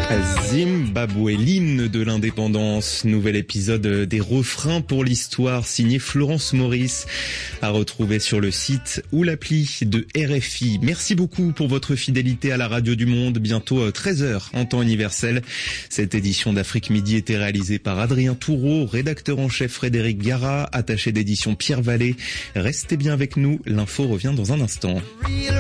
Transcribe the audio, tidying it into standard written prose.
Zimbabwe, l'hymne de l'indépendance, nouvel épisode des refrains pour l'histoire, signé Florence Maurice, à retrouver sur le site ou l'appli de RFI. Merci beaucoup pour votre fidélité à la radio du monde, bientôt 13h en temps universel. Cette édition d'Afrique Midi était réalisée par Adrien Toureau, rédacteur en chef Frédéric Gara, attaché d'édition Pierre Vallée. Restez bien avec nous, l'info revient dans un instant.